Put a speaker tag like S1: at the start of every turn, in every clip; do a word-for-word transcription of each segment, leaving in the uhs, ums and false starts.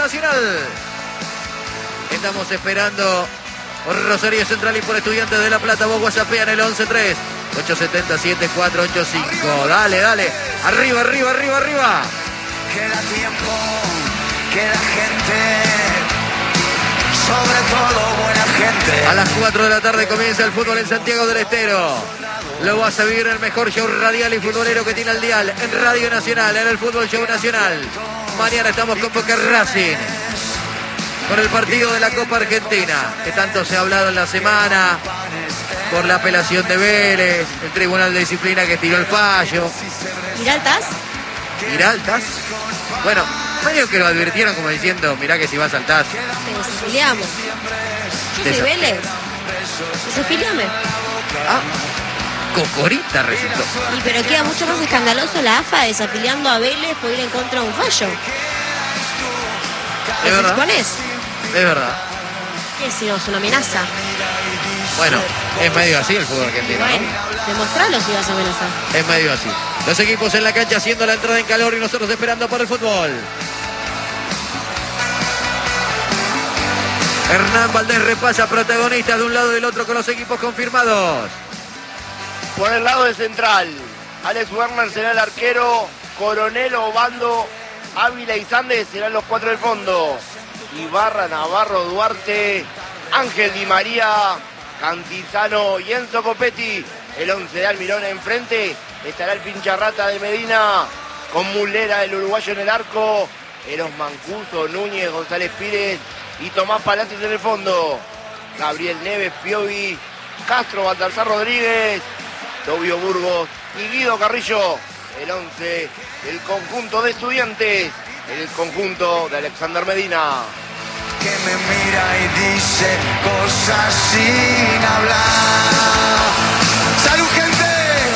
S1: Nacional. Estamos esperando por Rosario Central y por Estudiantes de La Plata. Vos whatsappean el once tres ocho siete siete cuatro ocho cinco. Dale, dale. Arriba, arriba, arriba, arriba.
S2: Queda tiempo, queda gente, sobre todo buena gente.
S1: A las cuatro de la tarde comienza el fútbol en Santiago del Estero. Lo vas a vivir en el mejor show radial y futbolero que tiene al dial en Radio Nacional, en el Fútbol Show Nacional. Mañana estamos con Boca Racing, con el partido de la Copa Argentina, que tanto se ha hablado en la semana, por la apelación de Vélez, el Tribunal de Disciplina que tiró el fallo.
S3: ¿Giraltas?
S1: ¿Giraltas? Bueno, medio que lo advirtieron como diciendo, mirá que si vas a saltar.
S3: Te desafiliamos. Yo soy Vélez. Desafiliame.
S1: Ah, Cocorita resultó.
S3: Y pero queda mucho más escandaloso la A F A desafiliando a Vélez por ir en contra de un fallo.
S1: ¿Es verdad?
S3: ¿Expones?
S1: Es verdad.
S3: ¿Qué si no? Es una amenaza.
S1: Bueno, es medio así el fútbol argentino,
S3: Bueno,
S1: ¿no?
S3: demostralo si vas a amenazar.
S1: Es medio así. Los equipos en la cancha haciendo la entrada en calor y nosotros esperando por el fútbol. Hernán Valdés repasa protagonistas de un lado y del otro con los equipos confirmados.
S4: Por el lado de Central, Alex Werner será el arquero, Coronel, Obando, Ávila y Sandes serán los cuatro del fondo. Ibarra, Navarro, Duarte, Ángel Di María, Cantizano y Enzo Copetti. El once de Almirón enfrente estará el pincharrata de Medina, con Mulera, el uruguayo en el arco, Eros Mancuso, Núñez, González Pires y Tomás Palacios en el fondo. Gabriel Neves, Piovi, Castro, Baltasar Rodríguez, Tobio Burgos y Guido Carrillo. El once del conjunto de Estudiantes, el conjunto de Alexander Medina.
S2: Que me mira y dice cosas sin hablar. ¡Salud, gente!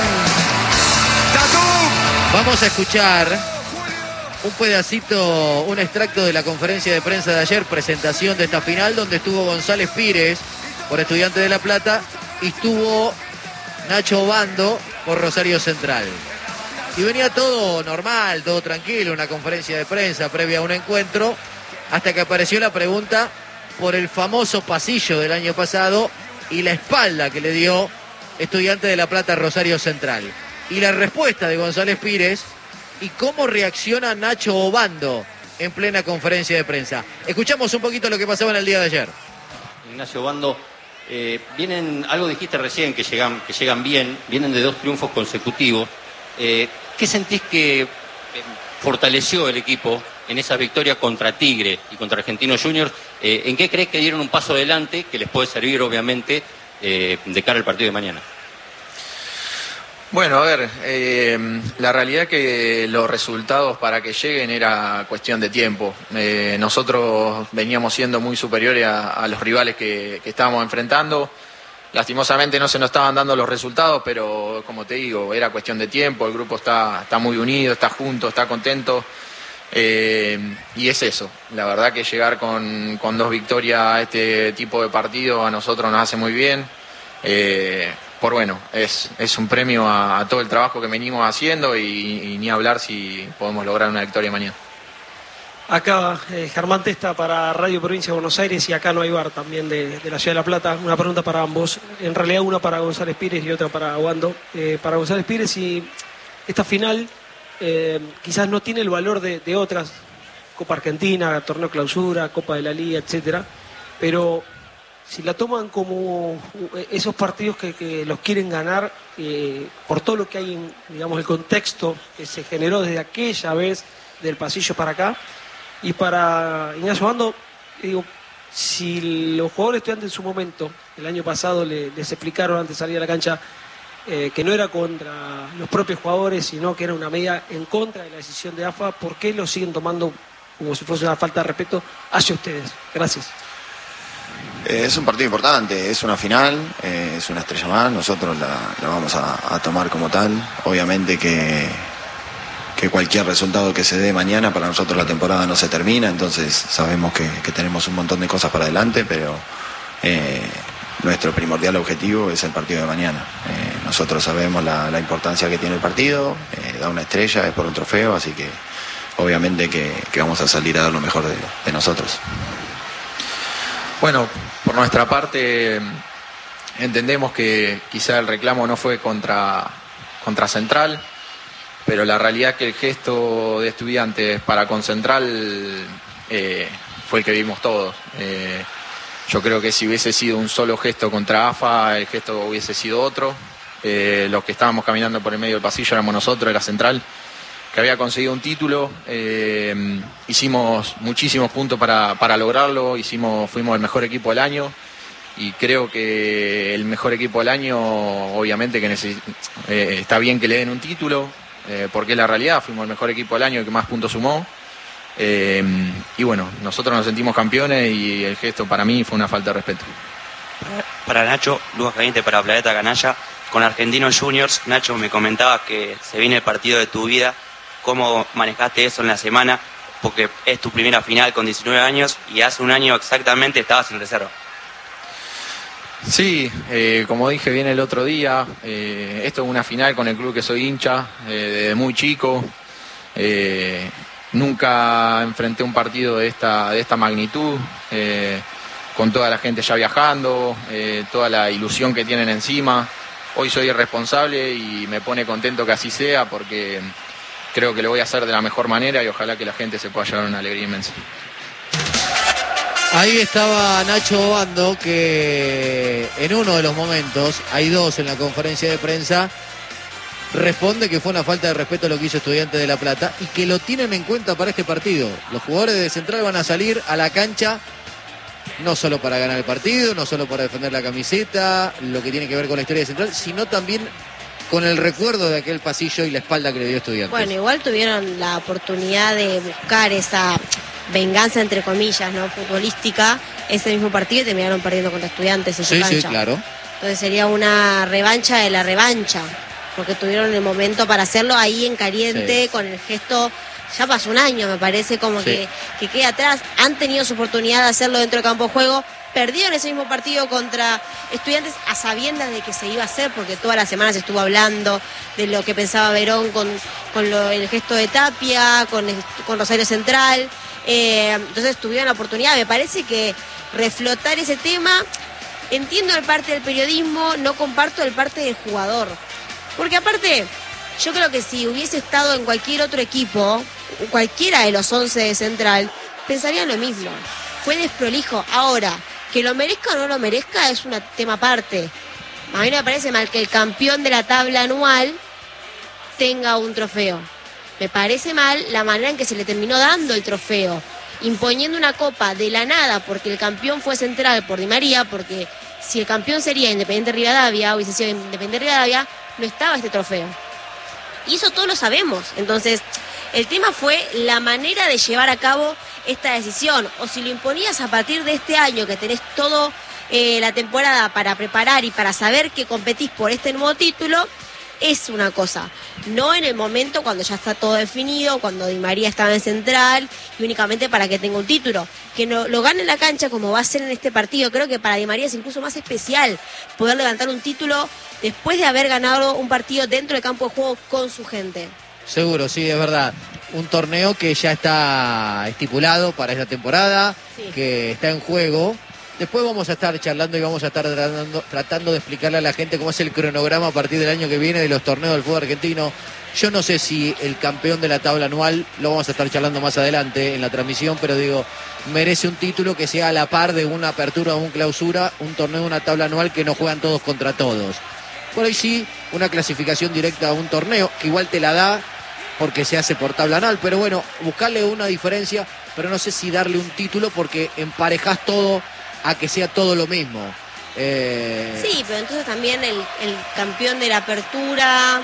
S2: ¡Tatú!
S1: Vamos a escuchar un pedacito, un extracto de la conferencia de prensa de ayer, presentación de esta final, donde estuvo González Pires por Estudiantes de La Plata y estuvo Nacho Obando por Rosario Central. Y venía todo normal, todo tranquilo, una conferencia de prensa previa a un encuentro, hasta que apareció la pregunta por el famoso pasillo del año pasado y la espalda que le dio Estudiantes de La Plata a Rosario Central. Y la respuesta de González Pires y cómo reacciona Nacho Obando en plena conferencia de prensa. Escuchamos un poquito lo que pasaba en el día de ayer.
S5: Ignacio Obando, eh, vienen, algo dijiste recién, que llegan, que llegan bien, vienen de dos triunfos consecutivos. Eh, ¿Qué sentís que eh, fortaleció el equipo en esa victoria contra Tigre y contra Argentinos Juniors? Eh, ¿En qué crees que dieron un paso adelante que les puede servir, obviamente, eh, de cara al partido de mañana?
S6: Bueno, a ver, eh, la realidad es que los resultados para que lleguen era cuestión de tiempo. Eh, nosotros veníamos siendo muy superiores a, a los rivales que, que estábamos enfrentando. Lastimosamente no se nos estaban dando los resultados, pero como te digo, era cuestión de tiempo. El grupo está, está muy unido, está junto, está contento. Eh, y es eso, la verdad que llegar con, con dos victorias a este tipo de partido a nosotros nos hace muy bien. Eh, por bueno, es, es un premio a, a todo el trabajo que venimos haciendo y, y ni hablar si podemos lograr una victoria mañana.
S7: Acá eh, Germán Testa para Radio Provincia de Buenos Aires y acá no hay bar también de, de la Ciudad de La Plata. Una pregunta para ambos, en realidad una para González Pires y otra para Obando. Eh, para González Pires, si esta final eh, quizás no tiene el valor de, de otras, Copa Argentina, Torneo Clausura, Copa de la Liga, etcétera, pero si la toman como esos partidos que, que los quieren ganar eh, por todo lo que hay en, digamos, el contexto que se generó desde aquella vez del pasillo para acá. Y para Ignacio Obando, digo, si los jugadores estudiantes en su momento, el año pasado le, les explicaron antes de salir a la cancha eh, que no era contra los propios jugadores, sino que era una medida en contra de la decisión de A F A, ¿por qué lo siguen tomando como si fuese una falta de respeto hacia ustedes? Gracias.
S8: Eh, es un partido importante, es una final, eh, es una estrella más, nosotros la, la vamos a, a tomar como tal. Obviamente que, que cualquier resultado que se dé mañana, para nosotros la temporada no se termina, entonces sabemos que, que tenemos un montón de cosas para adelante, pero eh, nuestro primordial objetivo es el partido de mañana. Eh, nosotros sabemos la, la importancia que tiene el partido, eh, da una estrella, es por un trofeo, así que obviamente que, que vamos a salir a dar lo mejor de, de nosotros.
S6: Bueno, por nuestra parte entendemos que quizá el reclamo no fue contra, contra Central, pero la realidad es que el gesto de Estudiantes para con Central eh, fue el que vimos todos. Eh, yo creo que si hubiese sido un solo gesto contra A F A, el gesto hubiese sido otro. Eh, los que estábamos caminando por el medio del pasillo éramos nosotros, era Central, que había conseguido un título. Eh, hicimos muchísimos puntos para, para lograrlo, hicimos, fuimos el mejor equipo del año. Y creo que el mejor equipo del año, obviamente que neces- eh, está bien que le den un título, eh, porque es la realidad, fuimos el mejor equipo del año que más puntos sumó. Eh, y bueno, nosotros nos sentimos campeones y el gesto para mí fue una falta de respeto.
S9: Para Nacho, Lucas Caliente para Planeta Canalla. Con Argentinos Juniors, Nacho, me comentabas que se viene el partido de tu vida. ¿Cómo manejaste eso en la semana? Porque es tu primera final con diecinueve años y hace un año exactamente estabas en reserva.
S6: Sí, eh, como dije bien el otro día, eh, esto es una final con el club que soy hincha, eh, desde muy chico. Eh, nunca enfrenté un partido de esta, de esta magnitud, eh, con toda la gente ya viajando, eh, toda la ilusión que tienen encima. Hoy soy el responsable y me pone contento que así sea, porque creo que lo voy a hacer de la mejor manera y ojalá que la gente se pueda llevar una alegría inmensa.
S1: Ahí estaba Nacho Obando, que en uno de los momentos, hay dos en la conferencia de prensa, responde que fue una falta de respeto lo que hizo Estudiantes de La Plata y que lo tienen en cuenta para este partido. Los jugadores de Central van a salir a la cancha no solo para ganar el partido, no solo para defender la camiseta, lo que tiene que ver con la historia de Central, sino también con el recuerdo de aquel pasillo y la espalda que le dio Estudiantes.
S3: Bueno, igual tuvieron la oportunidad de buscar esa venganza, entre comillas, no futbolística, ese mismo partido y terminaron perdiendo contra Estudiantes en su
S1: Sí,
S3: cancha.
S1: sí, claro.
S3: Entonces sería una revancha de la revancha, porque tuvieron el momento para hacerlo ahí en caliente,
S1: Sí.
S3: con el gesto. Ya pasó un año, me parece, como
S1: Sí.
S3: que, que queda atrás. Han tenido su oportunidad de hacerlo dentro del campo de juego. Perdieron ese mismo partido contra Estudiantes a sabiendas de que se iba a hacer, porque todas las semanas se estuvo hablando de lo que pensaba Verón con, con lo- el gesto de Tapia, con, el- con Rosario Central. Eh, entonces tuvieron la oportunidad. Me parece que reflotar ese tema, entiendo el parte del periodismo, no comparto el parte del jugador. Porque aparte, yo creo que si hubiese estado en cualquier otro equipo, cualquiera de los once de Central, pensarían lo mismo. Fue desprolijo. Ahora, que lo merezca o no lo merezca es un tema aparte. A mí no me parece mal que el campeón de la tabla anual tenga un trofeo. Me parece mal la manera en que se le terminó dando el trofeo, imponiendo una copa de la nada, porque el campeón fue Central por Di María, porque si el campeón sería Independiente Rivadavia, hubiese sido Independiente Rivadavia, no estaba este trofeo. Y eso todos lo sabemos. Entonces, el tema fue la manera de llevar a cabo esta decisión. O si lo imponías a partir de este año, que tenés toda eh, la temporada para preparar y para saber que competís por este nuevo título, es una cosa. No en el momento cuando ya está todo definido, cuando Di María estaba en Central, y únicamente para que tenga un título. Que no, lo gane en la cancha como va a ser en este partido. Creo que para Di María es incluso más especial poder levantar un título después de haber ganado un partido dentro del campo de juego con su gente.
S1: Seguro, sí, es verdad. Un torneo que ya está estipulado para esta temporada,
S3: Sí.
S1: que está en juego. Después vamos a estar charlando y vamos a estar tratando, tratando de explicarle a la gente cómo es el cronograma a partir del año que viene de los torneos del fútbol argentino. Yo no sé si el campeón de la tabla anual, lo vamos a estar charlando más adelante en la transmisión, pero digo, merece un título que sea a la par de una apertura o una clausura, un torneo, una tabla anual que no juegan todos contra todos. Por ahí sí, una clasificación directa a un torneo, que igual te la da porque se hace por tabla anual, pero bueno, buscarle una diferencia, pero no sé si darle un título porque emparejás todo a que sea todo lo mismo. Eh...
S3: Sí, pero entonces también el, el campeón de la apertura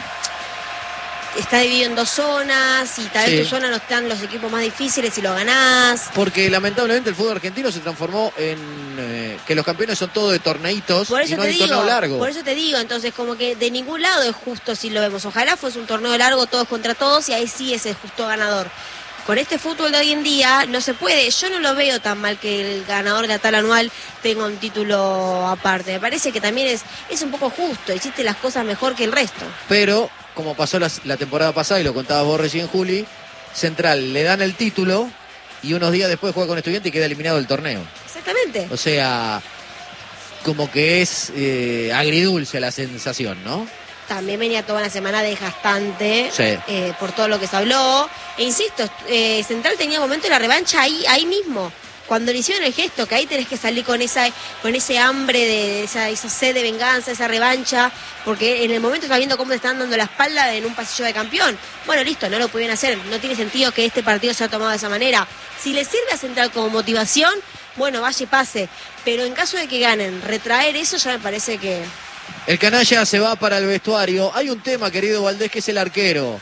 S3: está dividido en dos zonas y tal vez
S1: Sí.
S3: tu zona no están los equipos más difíciles y lo ganás.
S1: Porque lamentablemente el fútbol argentino se transformó en eh, que los campeones son todos de torneitos
S3: Por
S1: y
S3: eso
S1: no
S3: te
S1: hay
S3: digo,
S1: torneo largo.
S3: por eso te digo, entonces como que de ningún lado es justo si lo vemos. Ojalá fuese un torneo largo todos contra todos y ahí sí es el justo ganador. Con este fútbol de hoy en día no se puede. Yo no lo veo tan mal que el ganador de la tabla anual tenga un título aparte. Me parece que también es, es un poco justo. Hiciste las cosas mejor que el resto.
S1: Pero, como pasó la, la temporada pasada, y lo contabas vos recién, Juli, Central le dan el título y unos días después juega con Estudiantes y queda eliminado del torneo.
S3: Exactamente.
S1: O sea, como que es eh, agridulce la sensación, ¿no?
S3: También venía toda una semana desgastante,
S1: Sí.
S3: eh, por todo lo que se habló. E insisto, eh, Central tenía momento de la revancha ahí, ahí mismo. Cuando le hicieron el gesto, que ahí tenés que salir con esa, con ese hambre, de esa, esa sed de venganza, esa revancha, porque en el momento estás viendo cómo te están dando la espalda en un pasillo de campeón. Bueno, listo, no lo pudieron hacer. No tiene sentido que este partido se ha tomado de esa manera. Si le sirve a Central como motivación, bueno, vaya y pase. Pero en caso de que ganen, retraer eso ya me parece que...
S1: El canalla se va para el vestuario. Hay un tema, querido Valdés, que es el arquero.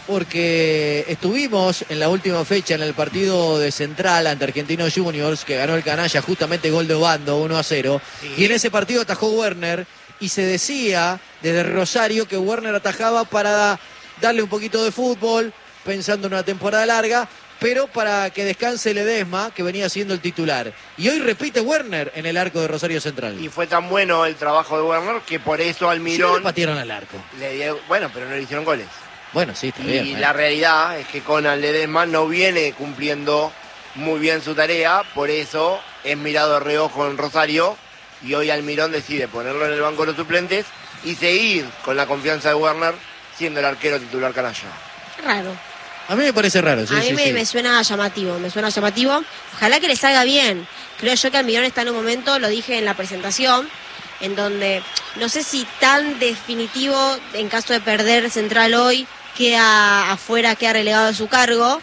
S1: Porque estuvimos en la última fecha en el partido de Central ante Argentinos Juniors, que ganó el canalla, justamente gol de Obando, uno a cero. Sí. Y en ese partido atajó Werner y se decía desde Rosario que Werner atajaba para darle un poquito de fútbol, pensando en una temporada larga, pero para que descanse Ledesma, que venía siendo el titular. Y hoy repite Werner en el arco de Rosario Central.
S4: Y fue tan bueno el trabajo de Werner que por eso Almirón...
S1: Sí, le patearon al arco.
S4: Le dio, bueno, pero no le hicieron goles.
S1: Bueno, sí, está
S4: y
S1: bien.
S4: Y
S1: eh.
S4: la realidad es que Conan Ledesma no viene cumpliendo muy bien su tarea, por eso es mirado de reojo en Rosario y hoy Almirón decide ponerlo en el banco de los suplentes y seguir con la confianza de Werner siendo el arquero titular canalla.
S3: Raro.
S1: A mí me parece raro, sí,
S3: A mí
S1: sí,
S3: me,
S1: sí.
S3: me suena llamativo, me suena llamativo. Ojalá que le salga bien. Creo yo que Almirón está en un momento, lo dije en la presentación, en donde no sé si tan definitivo, en caso de perder Central hoy, queda afuera, queda relegado de su cargo,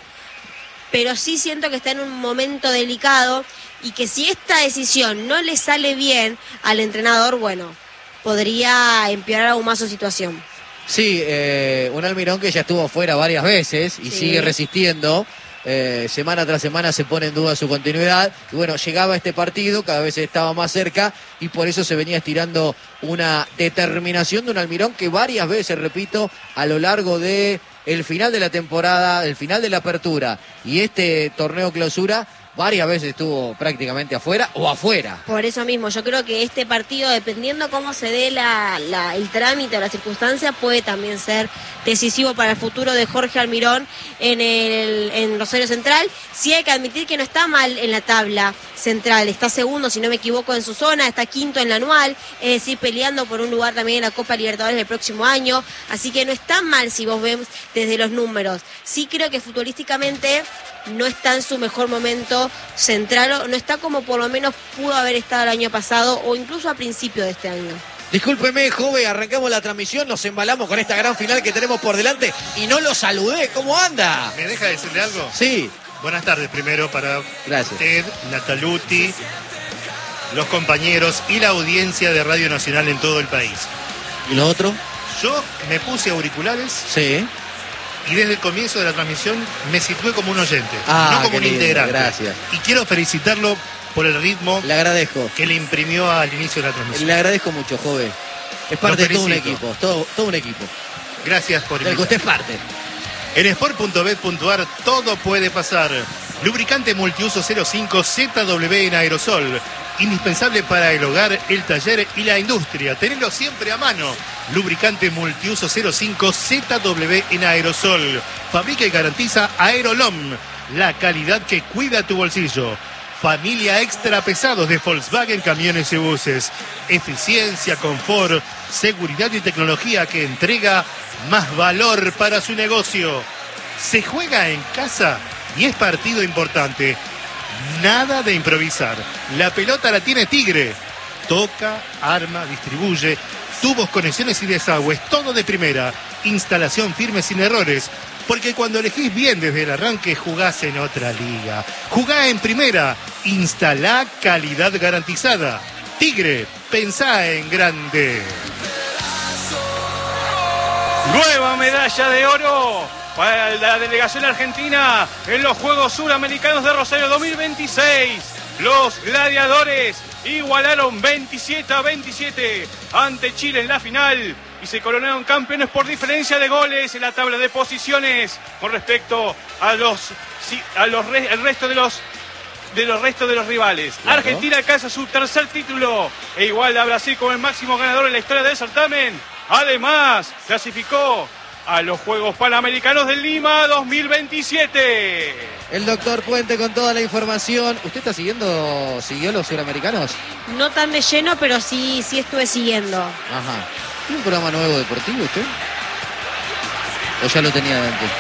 S3: pero sí siento que está en un momento delicado y que si esta decisión no le sale bien al entrenador, bueno, podría empeorar aún más su situación.
S1: Sí, eh, un Almirón que ya estuvo fuera varias veces y
S3: Sí.
S1: sigue resistiendo. Eh, semana tras semana se pone en duda su continuidad. Y bueno, llegaba este partido, cada vez estaba más cerca y por eso se venía estirando una determinación de un Almirón que varias veces, repito, a lo largo de el final de la temporada, el final de la apertura y este torneo clausura, varias veces estuvo prácticamente afuera o afuera.
S3: Por eso mismo, yo creo que este partido, dependiendo cómo se dé la, la, el trámite o la circunstancia, puede también ser decisivo para el futuro de Jorge Almirón en, el, en Rosario Central. Sí hay que admitir que no está mal en la tabla central, está segundo, si no me equivoco, en su zona, está quinto en la anual, es decir, peleando por un lugar también en la Copa Libertadores del próximo año, así que no está mal si vos ves desde los números. Sí creo que futbolísticamente no está en su mejor momento Central, no está como por lo menos pudo haber estado el año pasado o incluso a principio de este año.
S1: Discúlpeme, joven, arrancamos la transmisión, nos embalamos con esta gran final que tenemos por delante y no lo saludé. ¿Cómo anda?
S10: ¿Me deja decirle algo?
S1: Sí.
S10: Buenas tardes primero para
S1: Gracias.
S10: usted, Nataluti, los compañeros y la audiencia de Radio Nacional en todo el país.
S1: ¿Y lo otro?
S10: Yo me puse auriculares.
S1: Sí.
S10: Y desde el comienzo de la transmisión me situé como un oyente,
S1: ah,
S10: no como un
S1: lindo,
S10: integrante.
S1: Gracias.
S10: Y quiero felicitarlo por el ritmo
S1: le agradezco.
S10: que le imprimió al inicio de la transmisión.
S1: Le agradezco mucho, joven. Es parte de todo un equipo, todo, todo un equipo.
S10: Gracias por
S1: invitar. Del que usted es parte.
S10: En sport punto bet punto ar todo puede pasar. Lubricante multiuso cero cinco Z W en aerosol. Indispensable para el hogar, el taller y la industria. Tenelo siempre a mano. Lubricante multiuso cero cinco Z W en aerosol. Fabrica y garantiza Aerolom. La calidad que cuida tu bolsillo. Familia extra pesados de Volkswagen Camiones y Buses. Eficiencia, confort, seguridad y tecnología que entrega más valor para su negocio. Se juega en casa y es partido importante. Nada de improvisar. La pelota la tiene Tigre. Toca, arma, distribuye. Tubos, conexiones y desagües. Todo de primera. Instalación firme sin errores. Porque cuando elegís bien desde el arranque, jugás en otra liga. Jugá en primera. Instalá calidad garantizada. Tigre, pensá en grande.
S11: Nueva medalla de oro para la delegación argentina en los Juegos Suramericanos de Rosario dos mil veintiséis. Los gladiadores igualaron veintisiete a veintisiete ante Chile en la final y se coronaron campeones por diferencia de goles en la tabla de posiciones con respecto a los a los el resto de los de los restos de los rivales. Claro. Argentina alcanza su tercer título e iguala a Brasil como el máximo ganador en la historia del certamen. Además, clasificó a los Juegos Panamericanos de Lima dos mil veintisiete.
S1: El doctor Puente con toda la información. ¿Usted está siguiendo, siguió los suramericanos?
S3: No tan de lleno, pero sí, sí estuve siguiendo.
S1: Ajá. ¿Tiene un programa nuevo deportivo usted? ¿O ya lo tenía de antes?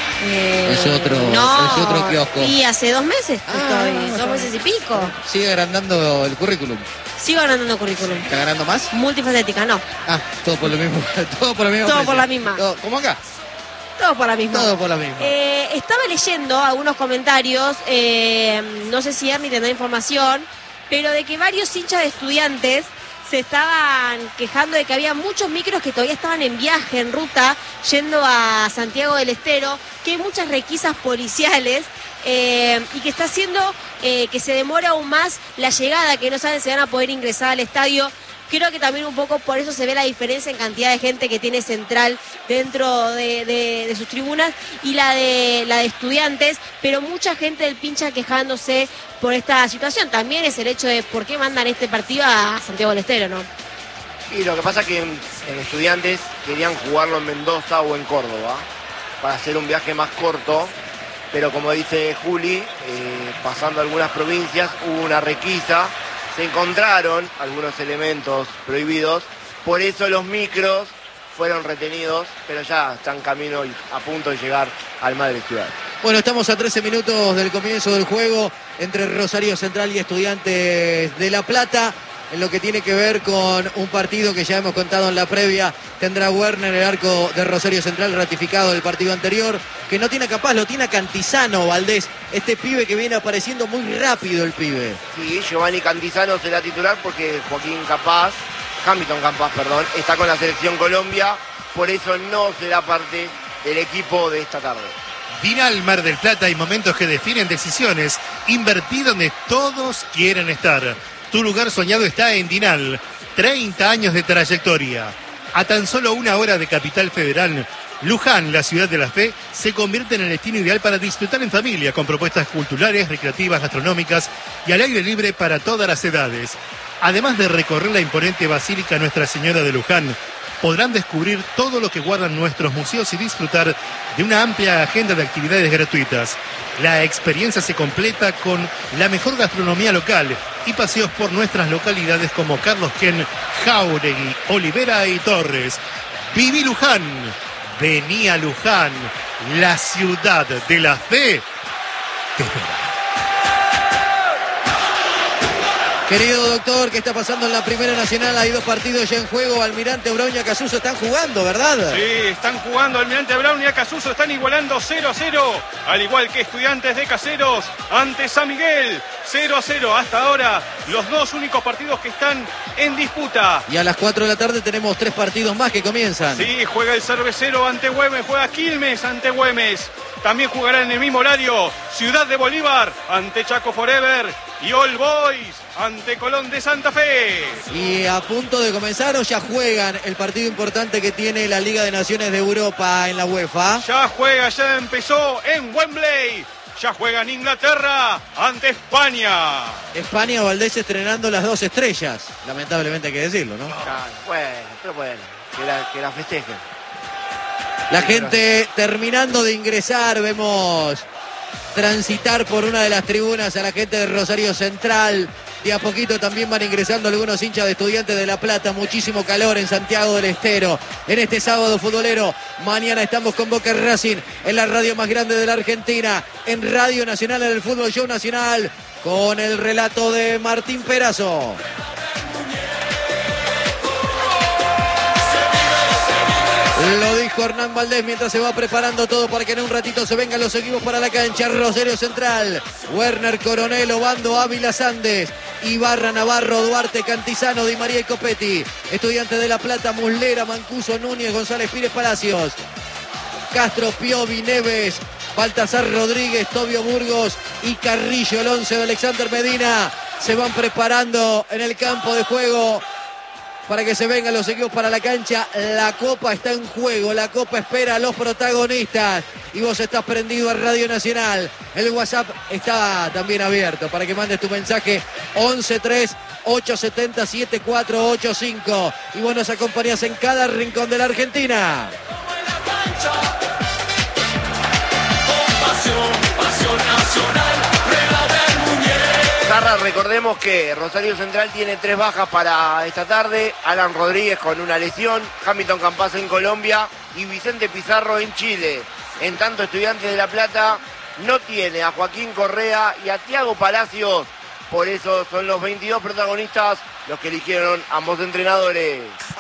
S3: Eh,
S1: es otro,
S3: no,
S1: es otro kiosco.
S3: Y hace dos meses
S1: Ah,
S3: estoy, dos meses y pico.
S1: Sigue agrandando el currículum.
S3: Sigo agrandando currículum.
S1: ¿Está ganando más?
S3: Multifacética, no.
S1: Ah, todo por lo mismo. Todo por la misma.
S3: Todo
S1: precio.
S3: por la misma.
S1: Todo, ¿Cómo acá?
S3: Todo por la misma.
S1: Todo por la misma.
S3: Eh, estaba leyendo algunos comentarios, eh, no sé si Ernie tendrá información, pero de que varios hinchas de Estudiantes se estaban quejando de que había muchos micros que todavía estaban en viaje, en ruta, yendo a Santiago del Estero, que hay muchas requisas policiales eh, y que está haciendo eh, que se demore aún más la llegada, que no saben si van a poder ingresar al estadio. Creo que también un poco por eso se ve la diferencia en cantidad de gente que tiene Central dentro de, de, de sus tribunas y la de la de Estudiantes, pero mucha gente del pincha quejándose por esta situación. También es el hecho de por qué mandan este partido a Santiago del Estero, ¿no?
S4: Y lo que pasa es que en, en Estudiantes querían jugarlo en Mendoza o en Córdoba para hacer un viaje más corto, pero como dice Juli, eh, pasando algunas provincias hubo una requisa. Se encontraron algunos elementos prohibidos, por eso los micros fueron retenidos, pero ya están camino y a punto de llegar al Madre Ciudad.
S1: Bueno, estamos a trece minutos del comienzo del juego entre Rosario Central y Estudiantes de La Plata, en lo que tiene que ver con un partido que ya hemos contado en la previa. Tendrá Werner el arco de Rosario Central ratificado del partido anterior, que no tiene capaz, lo tiene Cantizano, Valdés, este pibe que viene apareciendo muy rápido el pibe.
S4: Sí, Giovanni Cantizano será titular porque Joaquín Capaz, Hamilton Capaz, perdón, está con la selección Colombia, por eso no será parte del equipo de esta tarde.
S10: Dinal Mar del Plata, hay momentos que definen decisiones. Invertí donde todos quieren estar. Tu lugar soñado está en Dinal. treinta años de trayectoria. A tan solo una hora de Capital Federal, Luján, la ciudad de la fe, se convierte en el destino ideal para disfrutar en familia, con propuestas culturales, recreativas, gastronómicas y al aire libre para todas las edades. Además de recorrer la imponente Basílica Nuestra Señora de Luján, podrán descubrir todo lo que guardan nuestros museos y disfrutar de una amplia agenda de actividades gratuitas. La experiencia se completa con la mejor gastronomía local y paseos por nuestras localidades como Carlos Ken, Jáuregui, Olivera y Torres. Viví Luján, vení a Luján, la ciudad de la fe te espera.
S1: Querido doctor, ¿qué está pasando en la Primera Nacional? Hay dos partidos ya en juego. Almirante Brown y Acasuso están jugando, ¿verdad?
S11: Sí, están jugando. Almirante Brown y Acasuso están igualando cero a cero. Al igual que Estudiantes de Caseros ante San Miguel. cero a cero hasta ahora. Los dos únicos partidos que están en disputa.
S1: Y a las cuatro de la tarde tenemos tres partidos más que comienzan.
S11: Sí, juega el Cervecero ante Güemes. Juega Quilmes ante Güemes. También jugará en el mismo horario Ciudad de Bolívar ante Chaco Forever y All Boys ante Colón de Santa Fe.
S1: Y a punto de comenzar o ya juegan el partido importante que tiene la Liga de Naciones de Europa en la UEFA.
S11: Ya juega, ya empezó en Wembley. Ya juega en Inglaterra ante España.
S1: España, Valdés estrenando las dos estrellas. Lamentablemente hay que decirlo, ¿no?
S4: Claro, bueno, pero bueno, que la, que la festejen.
S1: La gente terminando de ingresar, vemos transitar por una de las tribunas a la gente de Rosario Central. Y a poquito también van ingresando algunos hinchas de Estudiantes de La Plata. Muchísimo calor en Santiago del Estero en este sábado futbolero. Mañana estamos con Boca Racing en la radio más grande de la Argentina, en Radio Nacional, en el Fútbol Show Nacional, con el relato de Martín Perazo. Lo dijo Hernán Valdés mientras se va preparando todo para que en un ratito se vengan los equipos para la cancha. Rosario Central, Werner, Coronel, Obando, Ávila, Sandes, Ibarra, Navarro, Duarte, Cantizano, Di María y Copetti. Estudiantes de La Plata, Muslera, Mancuso, Núñez, González Pires, Palacios, Castro, Piovi, Neves, Baltasar Rodríguez, Tobio Burgos y Carrillo. El once de Alexander Medina se van preparando en el campo de juego para que se vengan los equipos para la cancha. La Copa está en juego, la Copa espera a los protagonistas. Y vos estás prendido a Radio Nacional. El WhatsApp está también abierto para que mandes tu mensaje once tres ocho siete cero siete cuatro ocho cinco. Y vos nos acompañás en cada rincón de la Argentina.
S2: cancha. Con pasión, pasión nacional, Rueda del Muñeco.
S4: Zarra, recordemos que Rosario Central tiene tres bajas para esta tarde. Alan Rodríguez con una lesión, Hamilton Campazzo en Colombia y Vicente Pizarro en Chile. En tanto, Estudiantes de La Plata no tiene a Joaquín Correa y a Tiago Palacios. Por eso son los veintidós protagonistas los que eligieron ambos entrenadores.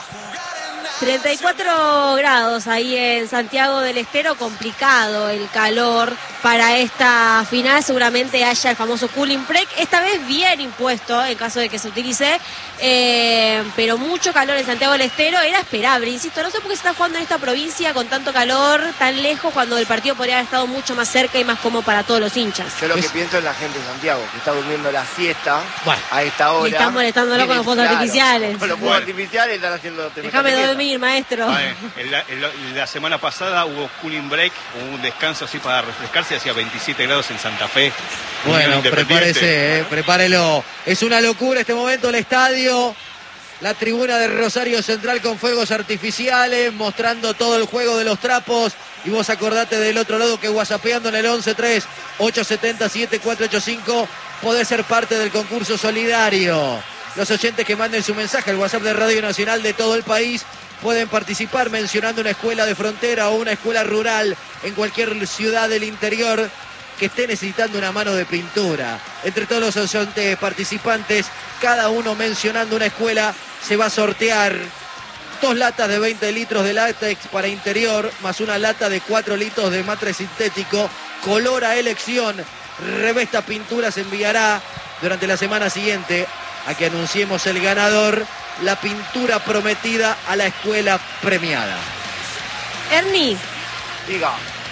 S3: treinta y cuatro grados ahí en Santiago del Estero, complicado el calor para esta final, seguramente haya el famoso cooling break, esta vez bien impuesto en caso de que se utilice, eh, pero mucho calor en Santiago del Estero, era esperable, insisto, no sé por qué se está jugando en esta provincia con tanto calor, tan lejos, cuando el partido podría haber estado mucho más cerca y más cómodo para todos los hinchas.
S4: Yo lo que pienso es la gente de Santiago, que está durmiendo la siesta bueno, a esta hora.
S3: Y están molestándolo con los fuegos claro, artificiales.
S4: Con los fuegos bueno. artificiales están haciendo...
S3: Déjame dormir, maestro.
S11: Ver, en la, en la, en la semana pasada hubo cooling break, hubo un descanso así para refrescarse, hacía veintisiete grados en Santa Fe.
S1: Bueno, prepárese, eh, prepárelo. Es una locura este momento el estadio. La tribuna de Rosario Central con fuegos artificiales, mostrando todo el juego de los trapos. Y vos acordate del otro lado que whatsappeando en el once tres ocho siete cero siete cuatro ocho cinco podés ser parte del concurso solidario. Los oyentes que manden su mensaje al WhatsApp de Radio Nacional de todo el país pueden participar mencionando una escuela de frontera o una escuela rural en cualquier ciudad del interior que esté necesitando una mano de pintura. Entre todos los oyentes participantes, cada uno mencionando una escuela, se va a sortear dos latas de veinte litros de látex para interior, más una lata de cuatro litros de matre sintético, color a elección. Revesta Pintura se enviará durante la semana siguiente a que anunciemos el ganador, la pintura prometida a la escuela premiada.
S3: Ernie.
S4: Diga.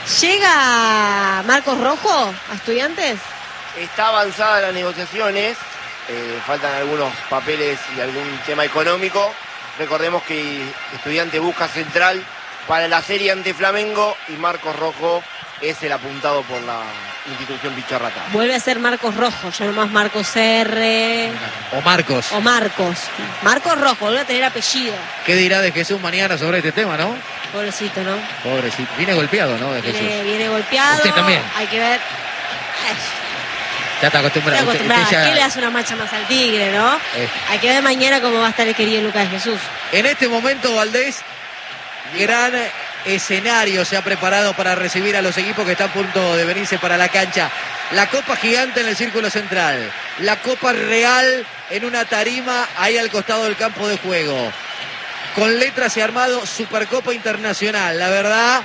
S3: ¿Llega Marcos Rojo a Estudiantes?
S4: Está avanzada las negociaciones, eh, faltan algunos papeles y algún tema económico. Recordemos que Estudiantes busca central para la serie ante Flamengo y Marcos Rojo es el apuntado por la institución Bicharrata.
S3: Vuelve a ser Marcos Rojo, ya no más Marcos R.
S1: O Marcos.
S3: O Marcos. Marcos Rojo, vuelve a tener apellido.
S1: ¿Qué dirá de Jesús mañana sobre este tema, no?
S3: Pobrecito, ¿no?
S1: Pobrecito. Viene golpeado, ¿no? De
S3: viene,
S1: Jesús.
S3: Viene golpeado.
S1: Usted también.
S3: Hay que ver. Ay.
S1: Ya está acostumbrado.
S3: Está acostumbrado.
S1: Usted, usted ya...
S3: ¿Qué le hace una marcha más al Tigre, no? Eh. Hay que ver mañana cómo va a estar el querido Lucas Jesús.
S1: En este momento, Valdés, gran escenario se ha preparado para recibir a los equipos que están a punto de venirse para la cancha. La Copa Gigante en el Círculo Central. La Copa Real en una tarima ahí al costado del campo de juego. Con letras y armado Supercopa Internacional. La verdad,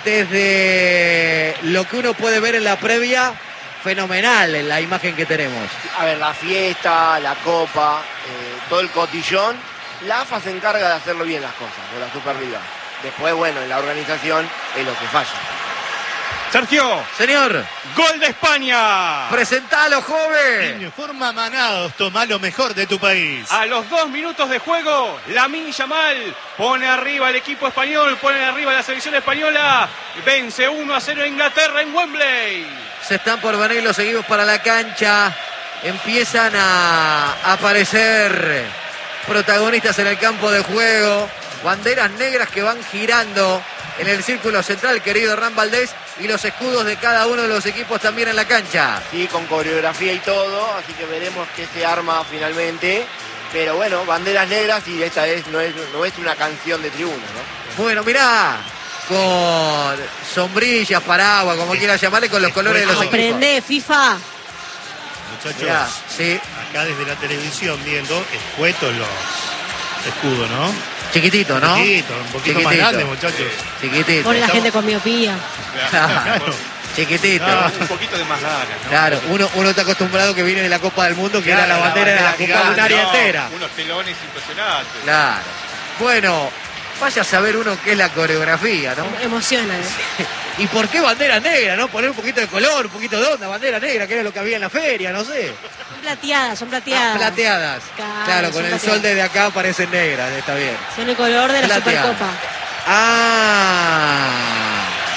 S1: desde lo que uno puede ver en la previa, fenomenal en la imagen que tenemos.
S4: A ver, la fiesta, la copa, eh, todo el cotillón. La A F A se encarga de hacerlo bien las cosas, de la Superliga. Después, bueno, en la organización es lo que falla.
S11: Sergio.
S1: Señor.
S11: Gol de España.
S1: Presentalo, joven.
S10: Forma Manados, toma lo mejor de tu país.
S11: A los dos minutos de juego, Lamine Yamal pone arriba al equipo español, pone arriba a la selección española. Vence uno a cero a Inglaterra en Wembley.
S1: Se están por venir los equipos para la cancha. Empiezan a aparecer protagonistas en el campo de juego. Banderas negras que van girando en el círculo central, querido Hernán Valdés, y los escudos de cada uno de los equipos también en la cancha.
S4: Sí, con coreografía y todo, así que veremos qué se arma finalmente. Pero bueno, banderas negras y esta vez no es, no es una canción de tribuna, ¿no?
S1: Bueno, mirá, con sombrillas, paraguas, como quieras llamarle, con los colores de los equipos.
S3: Aprende, FIFA.
S10: Muchachos,
S1: mirá, sí.
S10: Acá desde la televisión viendo, escuetos los escudos, ¿no?
S1: Chiquitito, ¿no?
S10: Chiquitito, un poquito Chiquitito. Más grande, muchachos.
S1: Chiquitito.
S3: Pone la gente con miopía.
S1: Claro. Chiquitito.
S11: Ah, un poquito de más ganas, ¿no?
S1: Claro, uno, uno está acostumbrado que viene de la Copa del Mundo, que claro, era la bandera de la, la Copa un área
S11: no,
S1: entera.
S11: Unos telones impresionantes.
S1: Claro. Bueno, vaya a saber uno qué es la coreografía, ¿no?
S3: Emociona, ¿no?
S1: ¿Y por qué bandera negra, no? Poner un poquito de color, un poquito de onda, bandera negra, que era lo que había en la feria, no sé.
S3: Son plateadas, son plateadas.
S1: Ah, plateadas. Claro, claro con el plateadas. Sol desde acá parecen negras, está bien.
S3: Son el color de la plateadas. Supercopa.
S1: Ah.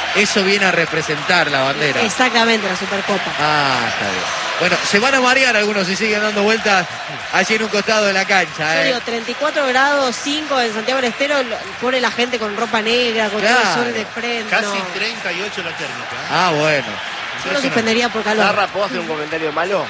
S1: Eso viene a representar la bandera.
S3: Exactamente, la Supercopa.
S1: Ah, está bien. Bueno, se van a marear algunos si siguen dando vueltas allí en un costado de la cancha.
S3: Yo
S1: ¿eh?
S3: digo, treinta y cuatro grados, cinco en Santiago del Estero, lo- pone la gente con ropa negra, con
S1: Claro.
S3: todo el sol de frente.
S10: Casi
S3: no.
S10: treinta y ocho la térmica. ¿eh?
S1: Ah, bueno.
S3: Yo lo suspendería por calor.
S4: Zarra, ¿puedo hacer un comentario malo?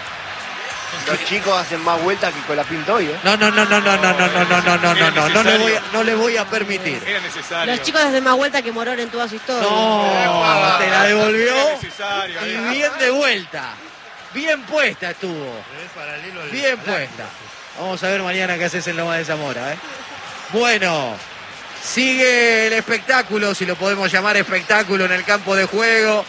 S4: Los chicos hacen más vueltas que con la pinta hoy, ¿eh?
S1: No, no, no, no, no, no, no, no, no, no, no, no, no, no le voy a, no le voy a permitir.
S11: Era necesario.
S3: Los chicos hacen más vuelta que Morón en toda su historia.
S1: No, te la devolvió
S11: Era necesario.
S1: y
S11: eh.
S1: bien de vuelta. Bien puesta estuvo.
S10: Es paralelo al-
S1: Bien
S10: al
S1: puesta.
S10: ángulo.
S1: Vamos a ver mañana qué haces en Loma de Zamora, ¿eh? Bueno, sigue el espectáculo, si lo podemos llamar espectáculo, en el campo de juego.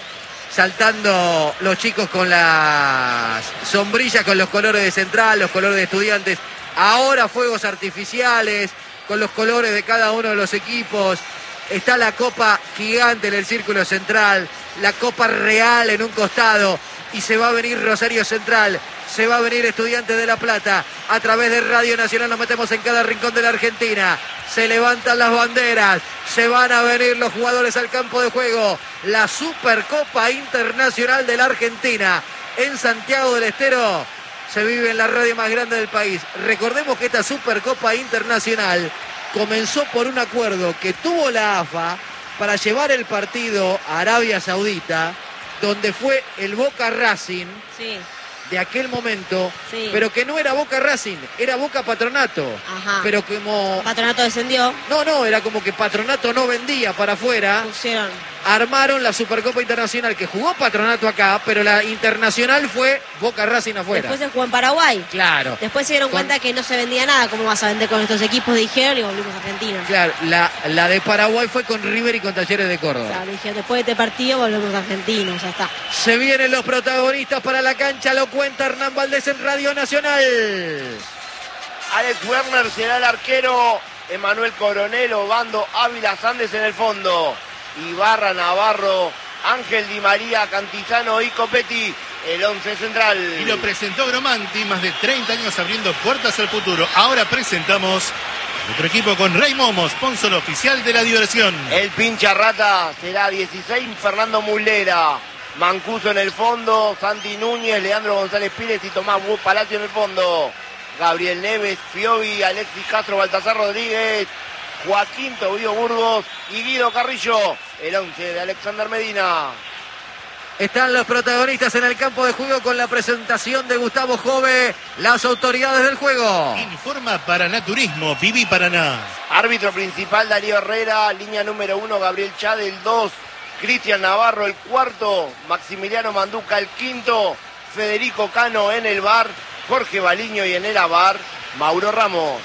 S1: Saltando los chicos con las sombrillas, con los colores de Central, los colores de Estudiantes. Ahora fuegos artificiales, con los colores de cada uno de los equipos. Está la copa gigante en el círculo central, la copa real en un costado. Y se va a venir Rosario Central, se va a venir Estudiantes de La Plata. A través de Radio Nacional nos metemos en cada rincón de la Argentina. Se levantan las banderas, se van a venir los jugadores al campo de juego. La Supercopa Internacional de la Argentina en Santiago del Estero se vive en la radio más grande del país. Recordemos que esta Supercopa Internacional comenzó por un acuerdo que tuvo la A F A para llevar el partido a Arabia Saudita, donde fue el Boca Racing
S3: Sí,
S1: de aquel momento,
S3: Sí.
S1: pero que no era Boca Racing, era Boca Patronato.
S3: ajá.
S1: Pero como...
S3: Patronato descendió,
S1: No, no, era como que Patronato no vendía para afuera.
S3: pusieron.
S1: Armaron la Supercopa Internacional que jugó Patronato acá, pero la internacional fue Boca Racing afuera.
S3: Después se jugó en Paraguay.
S1: Claro.
S3: Después se dieron
S1: Con-
S3: cuenta que no se vendía nada. ¿Cómo vas a vender con estos equipos? Dijeron y volvimos a Argentina.
S1: Claro, la, la de Paraguay fue con River y con Talleres de Córdoba.
S3: Claro, dijeron, después de este partido volvemos a Argentina. Ya está.
S1: Se vienen los protagonistas para la cancha, lo cuenta Hernán Valdés en Radio Nacional.
S4: Alex Werner será el arquero. Emanuel Coronel, Obando, Ávila Sandes en el fondo. Ibarra, Navarro, Ángel Di María, Cantizano y Copetti, el once central.
S10: Y lo presentó Gromanti, más de treinta años abriendo puertas al futuro. Ahora presentamos otro equipo con Rey Momo, sponsor oficial de la diversión.
S4: El pincha rata será dieciséis, Fernando Mulera. Mancuso en el fondo, Santi Núñez, Leandro González Pires y Tomás Bu- Palacio en el fondo. Gabriel Neves, Piovi, Alexis Castro, Baltasar Rodríguez, Joaquín Tobío Burgos y Guido Carrillo, el once de Alexander Medina.
S1: Están los protagonistas en el campo de juego con la presentación de Gustavo Jove, las autoridades del juego.
S10: Informa Paranaturismo, Vivi Paraná.
S4: Árbitro principal Darío Herrera, línea número uno Gabriel Chad, el dos, Cristian Navarro el cuarto, Maximiliano Manduca el quinto, Federico Cano en el bar, Jorge Baliño y en el abar, Mauro Ramos.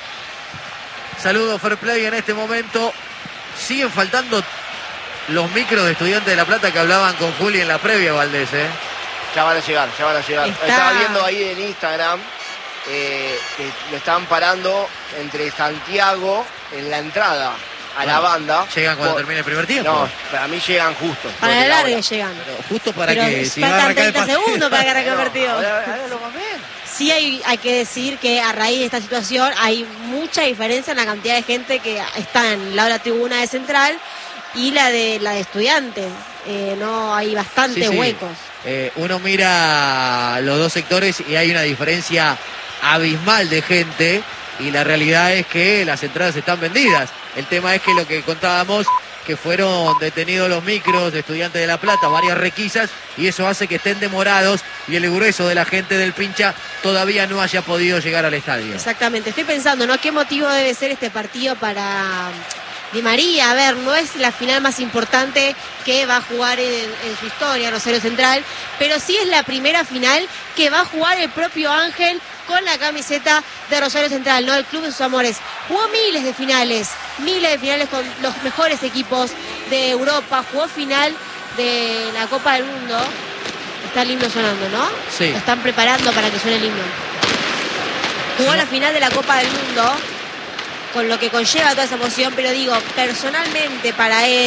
S1: Saludos Fair Play en este momento. Siguen faltando los micros de Estudiantes de La Plata que hablaban con Juli en la previa, Valdés, ¿eh?
S4: Ya van a llegar, ya van a llegar.
S3: Está-
S4: Estaba viendo ahí en Instagram eh, que lo estaban parando entre Santiago en la entrada a la
S1: Bueno,
S4: banda.
S1: ¿llegan cuando
S4: Por-
S1: termine el primer tiempo?
S4: No, para mí llegan justo.
S3: Para
S4: sobre
S3: el
S4: la
S3: largue
S4: hora.
S3: llegan.
S1: Pero justo para
S3: Pero
S1: que si va a
S3: faltan
S1: arrancar el
S3: treinta
S1: partido.
S3: segundos para que arranque el
S4: No,
S3: partido.
S4: ahora- ahora lo vas a ver.
S3: Sí hay, hay que decir que a raíz de esta situación hay mucha diferencia en la cantidad de gente que está en la hora tribuna de Central y la de la de Estudiantes. Eh, no hay bastantes
S1: Sí, sí.
S3: huecos.
S1: Eh, uno mira los dos sectores y hay una diferencia abismal de gente y la realidad es que las entradas están vendidas. El tema es que lo que contábamos, que fueron detenidos los micros de Estudiantes de La Plata, varias requisas, y eso hace que estén demorados y el grueso de la gente del Pincha todavía no haya podido llegar al estadio.
S3: Exactamente. Estoy pensando, ¿no? ¿Qué motivo debe ser este partido para Di María? A ver, no es la final más importante que va a jugar en, en su historia Rosario Central, pero sí es la primera final que va a jugar el propio Ángel con la camiseta de Rosario Central, ¿no? El club de sus amores. Jugó miles de finales, miles de finales con los mejores equipos de Europa, jugó final de la Copa del Mundo. Está el himno sonando, ¿no?
S1: Sí.
S3: Lo están preparando para que suene el himno. Jugó la final de la Copa del Mundo, con lo que conlleva toda esa emoción, pero digo, personalmente para él,